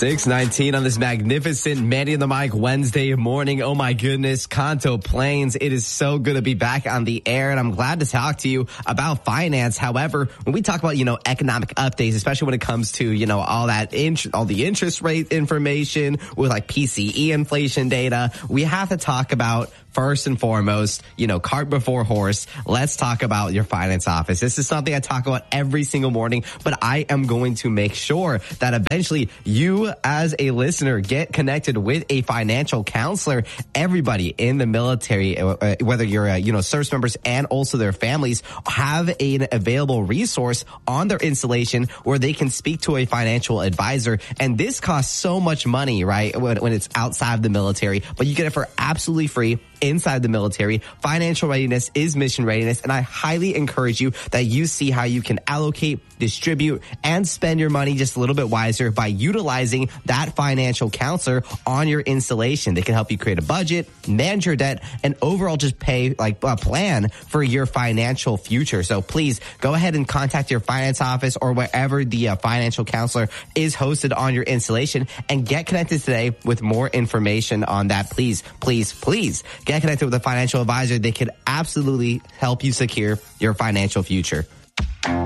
6:19 on this magnificent Manny and the Mike Wednesday morning. Oh my goodness, Kanto Plains. It is so good to be back on the air, and I'm glad to talk to you about finance. However, when we talk about, economic updates, especially when it comes to, all the interest rate information with like PCE inflation data, we have to talk about first and foremost, cart before horse. Let's talk about your finance office. This is something I talk about every single morning, but I am going to make sure that eventually you as a listener get connected with a financial counselor. Everybody in the military, whether you're, service members and also their families, have an available resource on their installation where they can speak to a financial advisor. And this costs so much money, right? When it's outside of the military, but you get it for absolutely free inside the military. Financial readiness is mission readiness, and I highly encourage you that you see how you can allocate, distribute, and spend your money just a little bit wiser by utilizing that financial counselor on your installation. They can help you create a budget, manage your debt, and overall just pay a plan for your financial future. So please go ahead and contact your finance office or wherever the financial counselor is hosted on your installation and get connected today with more information on that. Please, please, please get connected with a financial advisor. They can absolutely help you secure your financial future.